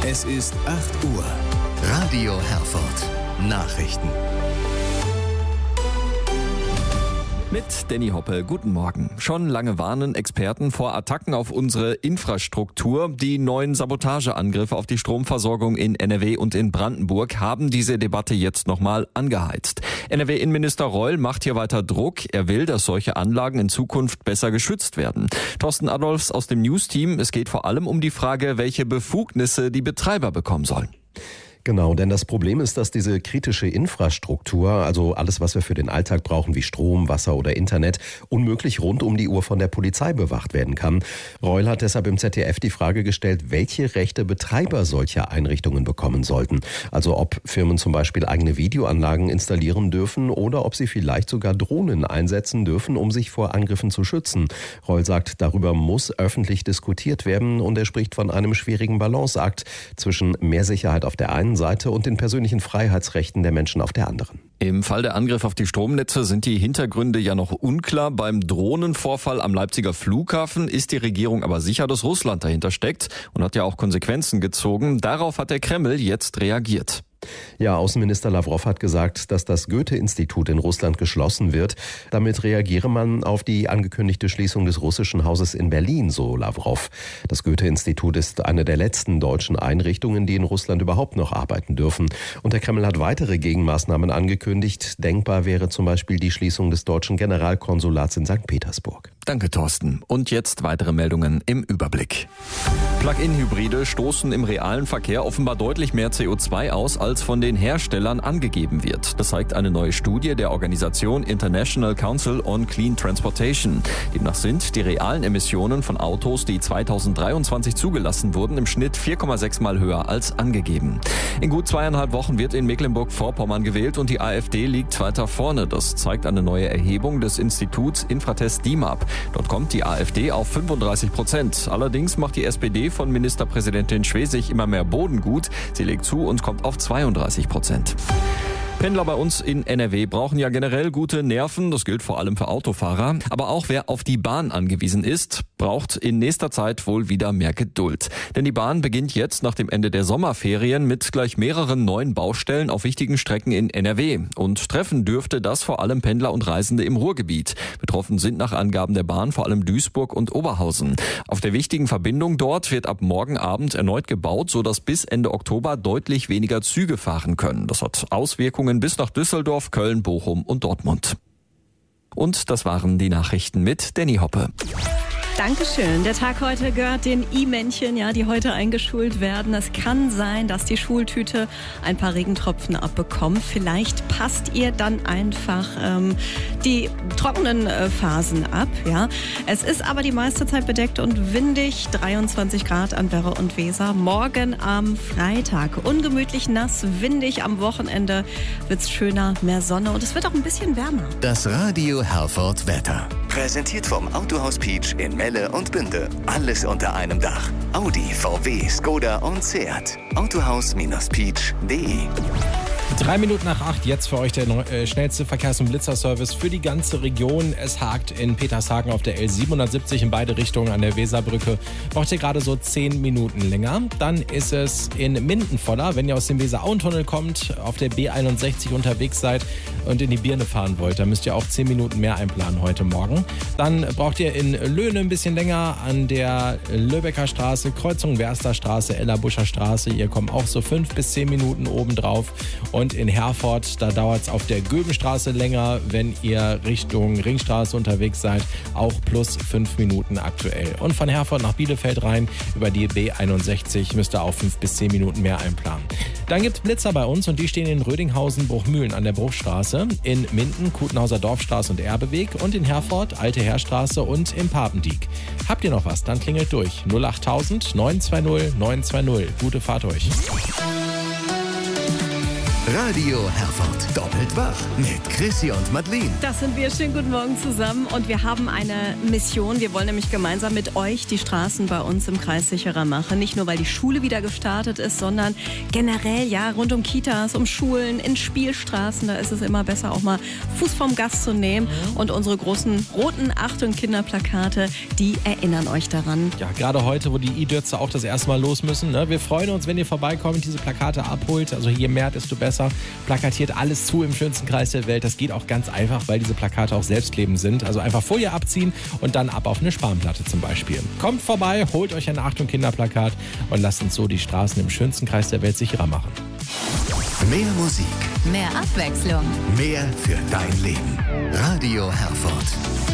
Es ist 8 Uhr. Radio Herford. Nachrichten. Mit Danny Hoppe, guten Morgen. Schon lange warnen Experten vor Attacken auf unsere Infrastruktur. Die neuen Sabotageangriffe auf die Stromversorgung in NRW und in Brandenburg haben diese Debatte jetzt nochmal angeheizt. NRW-Innenminister Reul macht hier weiter Druck. Er will, dass solche Anlagen in Zukunft besser geschützt werden. Thorsten Adolfs aus dem News-Team. Es geht vor allem um die Frage, welche Befugnisse die Betreiber bekommen sollen. Genau, denn das Problem ist, dass diese kritische Infrastruktur, also alles, was wir für den Alltag brauchen, wie Strom, Wasser oder Internet, unmöglich rund um die Uhr von der Polizei bewacht werden kann. Reul hat deshalb im ZDF die Frage gestellt, welche Rechte Betreiber solcher Einrichtungen bekommen sollten. Also ob Firmen zum Beispiel eigene Videoanlagen installieren dürfen oder ob sie vielleicht sogar Drohnen einsetzen dürfen, um sich vor Angriffen zu schützen. Reul sagt, darüber muss öffentlich diskutiert werden und er spricht von einem schwierigen Balanceakt zwischen mehr Sicherheit auf der einen Seite und den persönlichen Freiheitsrechten der Menschen auf der anderen. Im Fall der Angriffe auf die Stromnetze sind die Hintergründe ja noch unklar. Beim Drohnenvorfall am Leipziger Flughafen ist die Regierung aber sicher, dass Russland dahinter steckt und hat ja auch Konsequenzen gezogen. Darauf hat der Kreml jetzt reagiert. Ja, Außenminister Lavrov hat gesagt, dass das Goethe-Institut in Russland geschlossen wird. Damit reagiere man auf die angekündigte Schließung des russischen Hauses in Berlin, so Lavrov. Das Goethe-Institut ist eine der letzten deutschen Einrichtungen, die in Russland überhaupt noch arbeiten dürfen. Und der Kreml hat weitere Gegenmaßnahmen angekündigt. Denkbar wäre zum Beispiel die Schließung des deutschen Generalkonsulats in St. Petersburg. Danke, Thorsten. Und jetzt weitere Meldungen im Überblick. Plug-in-Hybride stoßen im realen Verkehr offenbar deutlich mehr CO2 aus, als von den Herstellern angegeben wird. Das zeigt eine neue Studie der Organisation International Council on Clean Transportation. Demnach sind die realen Emissionen von Autos, die 2023 zugelassen wurden, im Schnitt 4,6 Mal höher als angegeben. In gut 2,5 Wochen wird in Mecklenburg-Vorpommern gewählt und die AfD liegt weiter vorne. Das zeigt eine neue Erhebung des Instituts Infratest DIMAP. Dort kommt die AfD auf 35%. Allerdings macht die SPD von Ministerpräsidentin Schwesig immer mehr Boden gut. Sie legt zu und kommt auf 32%. Pendler bei uns in NRW brauchen ja generell gute Nerven, das gilt vor allem für Autofahrer. Aber auch wer auf die Bahn angewiesen ist, braucht in nächster Zeit wohl wieder mehr Geduld. Denn die Bahn beginnt jetzt nach dem Ende der Sommerferien mit gleich mehreren neuen Baustellen auf wichtigen Strecken in NRW. Und treffen dürfte das vor allem Pendler und Reisende im Ruhrgebiet. Betroffen sind nach Angaben der Bahn vor allem Duisburg und Oberhausen. Auf der wichtigen Verbindung dort wird ab morgen Abend erneut gebaut, sodass bis Ende Oktober deutlich weniger Züge fahren können. Das hat Auswirkungen bis nach Düsseldorf, Köln, Bochum und Dortmund. Und das waren die Nachrichten mit Danny Hoppe. Dankeschön. Der Tag heute gehört den I-Männchen, ja, die heute eingeschult werden. Es kann sein, dass die Schultüte ein paar Regentropfen abbekommt. Vielleicht passt ihr dann einfach die trockenen Phasen ab. Ja. Es ist aber die meiste Zeit bedeckt und windig. 23 Grad an Werra und Weser. Morgen am Freitag ungemütlich nass, windig. Am Wochenende wird's schöner, mehr Sonne und es wird auch ein bisschen wärmer. Das Radio Herford Wetter. Präsentiert vom Autohaus Peach in Melle und Bünde. Alles unter einem Dach. Audi, VW, Skoda und Seat. Autohaus-Peach.de. 3 Minuten nach 8, jetzt für euch der schnellste Verkehrs- und Blitzerservice für die ganze Region. Es hakt in Petershagen auf der L770 in beide Richtungen an der Weserbrücke. Braucht ihr gerade so 10 Minuten länger. Dann ist es in Minden voller, wenn ihr aus dem Weser-Auen-Tunnel kommt, auf der B61 unterwegs seid und in die Birne fahren wollt. Da müsst ihr auch 10 Minuten mehr einplanen heute Morgen. Dann braucht ihr in Löhne ein bisschen länger an der Löbecker Straße, Kreuzung Werster Straße, Ellerbuscher Straße. Ihr kommt auch so 5 bis 10 Minuten obendrauf. Und in Herford, da dauert es auf der Göbenstraße länger, wenn ihr Richtung Ringstraße unterwegs seid, auch plus 5 Minuten aktuell. Und von Herford nach Bielefeld rein über die B61 müsst ihr auch 5 bis 10 Minuten mehr einplanen. Dann gibt es Blitzer bei uns und die stehen in Rödinghausen, Bruchmühlen an der Bruchstraße, in Minden, Kutenhauser Dorfstraße und Erbeweg und in Herford, Alte Heerstraße und im Papendiek. Habt ihr noch was? Dann klingelt durch. 08000 920 920. Gute Fahrt euch. Radio Herford. Doppelt wach mit Chrissy und Madeleine. Das sind wir. Schönen guten Morgen zusammen. Und wir haben eine Mission. Wir wollen nämlich gemeinsam mit euch die Straßen bei uns im Kreis sicherer machen. Nicht nur, weil die Schule wieder gestartet ist, sondern generell ja rund um Kitas, um Schulen, in Spielstraßen. Da ist es immer besser, auch mal Fuß vom Gas zu nehmen. Und unsere großen roten Achtung Kinderplakate, die erinnern euch daran. Ja, gerade heute, wo die I-Dürze auch das erste Mal los müssen. Ne? Wir freuen uns, wenn ihr vorbeikommt, diese Plakate abholt. Also je mehr, desto besser. Plakatiert alles zu im schönsten Kreis der Welt. Das geht auch ganz einfach, weil diese Plakate auch selbstklebend sind. Also einfach Folie abziehen und dann ab auf eine Spanplatte zum Beispiel. Kommt vorbei, holt euch ein Achtung Kinderplakat und lasst uns so die Straßen im schönsten Kreis der Welt sicherer machen. Mehr Musik, mehr Abwechslung, mehr für dein Leben. Radio Herford.